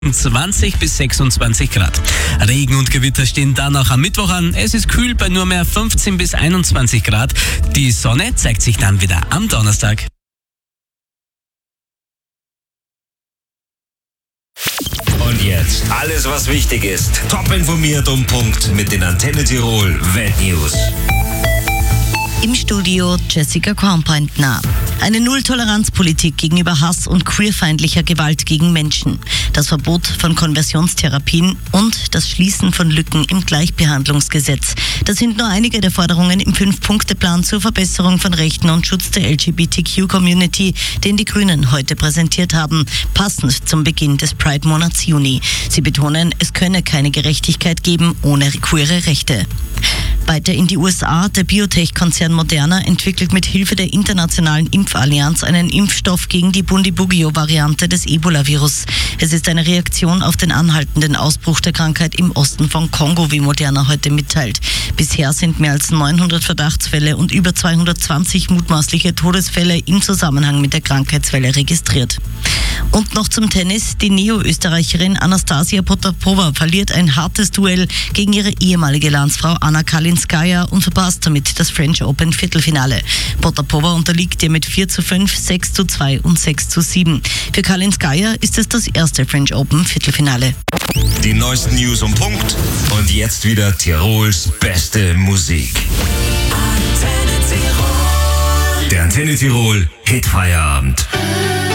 20 bis 26 Grad. Regen und Gewitter stehen dann auch am Mittwoch an. Es ist kühl bei nur mehr 15 bis 21 Grad. Die Sonne zeigt sich dann wieder am Donnerstag. Und jetzt alles, was wichtig ist. Top informiert um Punkt mit den Antenne Tirol Weltnews. Im Studio Jessica Kornpointner. Eine Null-Toleranz-Politik gegenüber Hass und queerfeindlicher Gewalt gegen Menschen. Das Verbot von Konversionstherapien und das Schließen von Lücken im Gleichbehandlungsgesetz. Das sind nur einige der Forderungen im 5-Punkte-Plan zur Verbesserung von Rechten und Schutz der LGBTQ-Community, den die Grünen heute präsentiert haben, passend zum Beginn des Pride-Monats Juni. Sie betonen, es könne keine Gerechtigkeit geben ohne queere Rechte. Weiter in die USA. Der Biotech-Konzern Moderna entwickelt mit Hilfe der Internationalen Impfallianz einen Impfstoff gegen die Bundibugyo-Variante des Ebola-Virus. Es ist eine Reaktion auf den anhaltenden Ausbruch der Krankheit im Osten von Kongo, wie Moderna heute mitteilt. Bisher sind mehr als 900 Verdachtsfälle und über 220 mutmaßliche Todesfälle im Zusammenhang mit der Krankheitswelle registriert. Und noch zum Tennis. Die Neo-Österreicherin Anastasia Potapova verliert ein hartes Duell gegen ihre ehemalige Landsfrau Anna Kalinskaya und verpasst damit das French Open Viertelfinale. Potapova unterliegt ihr mit 4:5, 6:2 und 6:7. Für Kalinskaya ist es das erste French Open Viertelfinale. Die neuesten News um Punkt und jetzt wieder Tirols beste Musik. Der Antenne Tirol Hitfeierabend.